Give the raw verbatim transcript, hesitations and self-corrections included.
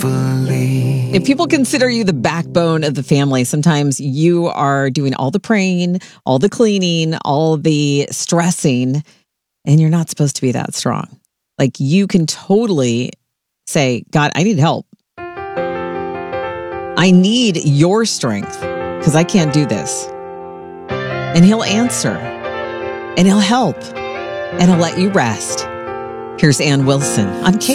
If people consider you the backbone of the family, sometimes you are doing all the praying, all the cleaning, all the stressing, and you're not supposed to be that strong. Like, you can totally say, God, I need help. I need your strength because I can't do this. And he'll answer, and he'll help, and he'll let you rest. Here's Ann Wilson on K